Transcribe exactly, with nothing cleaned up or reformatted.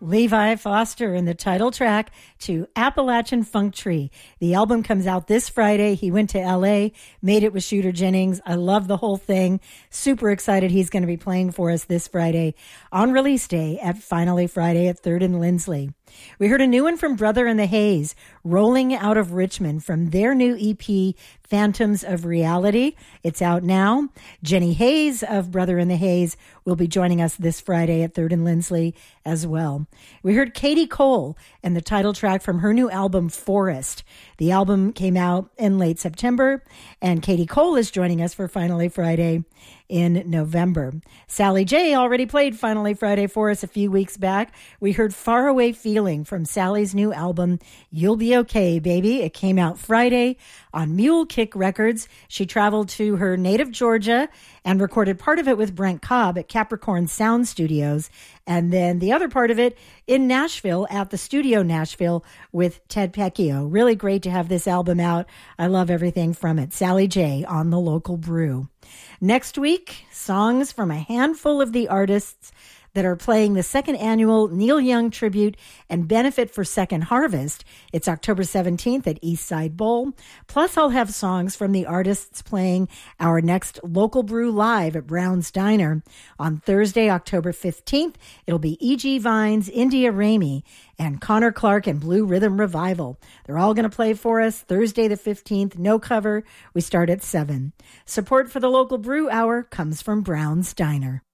Levi Foster in the title track to Appalachian Funk Tree. The album comes out this Friday. He went to L A, made it with Shooter Jennings. I love the whole thing. Super excited he's going to be playing for us this Friday on release day at Finally Friday at third and Lindsley. We heard a new one from Brother in the Haze, Rolling Out of Richmond, from their new E P, Phantoms of Reality. It's out now. Jenny Hayes of Brother in the Haze will be joining us this Friday at third and Lindsley as well. We heard Katie Cole and the title track from her new album, Forest. The album came out in late September, and Katie Cole is joining us for Finally Friday in November. Sally J already played Finally Friday for us a few weeks back. We heard Faraway Feeling from Sally's new album, You'll Be Okay, Baby. It came out Friday on Mule Kick Records. She traveled to her native Georgia and recorded part of it with Brent Cobb at Capricorn Sound Studios, and then the other part of it in Nashville at the Studio Nashville with Ted Pecchio. Really great to have this album out. I love everything from it. Sally J on the Local Brew. Next week, songs from a handful of the artists that are playing the second annual Neil Young Tribute and Benefit for Second Harvest. It's October seventeenth at Eastside Bowl. Plus, I'll have songs from the artists playing our next Local Brew Live at Brown's Diner. On Thursday, October fifteenth, it'll be E G Vines, India Ramey, and Connor Clark and Blue Rhythm Revival. They're all going to play for us Thursday the fifteenth. No cover. We start at seven. Support for the Local Brew Hour comes from Brown's Diner.